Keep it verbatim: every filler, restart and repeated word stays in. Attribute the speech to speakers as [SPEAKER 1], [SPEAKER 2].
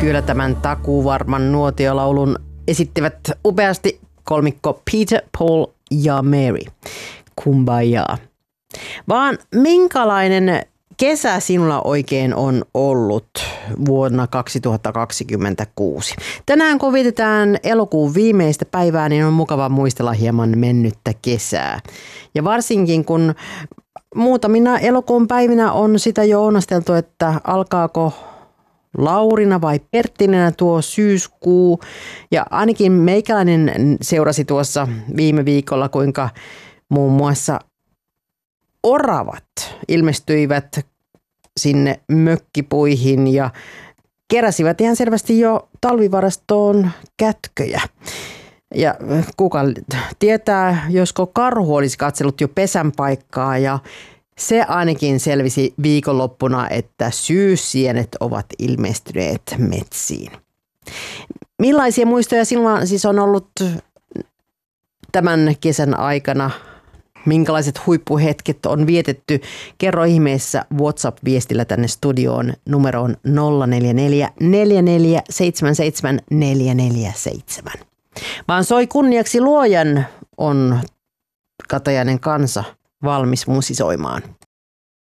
[SPEAKER 1] Kyllä tämän takuuvarman nuotiolaulun esittivät upeasti kolmikko Peter, Paul ja Mary. Kumbaya. Vaan minkälainen kesä sinulla oikein on ollut vuonna kaksituhattakaksikymmentäkuusi? Tänään kun vietetään elokuun viimeistä päivää, niin on mukava muistella hieman mennyttä kesää. Ja varsinkin kun muutamina elokuun päivinä on sitä jo onnasteltu, että alkaako Laurina vai Perttinenä tuo syyskuu. Ja ainakin meikäläinen seurasi tuossa viime viikolla, kuinka muun muassa oravat ilmestyivät sinne mökkipuihin ja keräsivät ihan selvästi jo talvivarastoon kätköjä. Ja kuka tietää, josko karhu olisi katsellut jo pesän paikkaa, ja se ainakin selvisi viikonloppuna, että syyssienet ovat ilmestyneet metsiin. Millaisia muistoja sinulla siis on ollut tämän kesän aikana? Minkälaiset huippuhetket on vietetty? Kerro ihmeessä WhatsApp-viestillä tänne studioon numeroon nolla neljä neljä, neljä neljä seitsemän seitsemän, neljä neljä seitsemän. Vaan soi kunniaksi luojan on Katajainen kansa valmis musisoimaan.